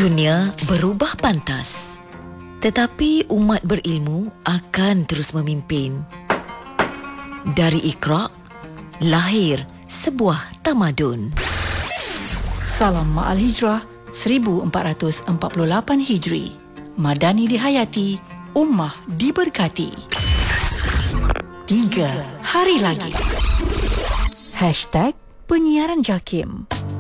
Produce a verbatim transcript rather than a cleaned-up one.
Dunia berubah pantas, tetapi umat berilmu akan terus memimpin. Dari Iqra, lahir sebuah tamadun. Salam Ma'al Hijrah seribu empat ratus empat puluh lapan Hijri. Madani dihayati, ummah diberkati. Tiga hari lagi. Hashtag Penyiaran Jakim.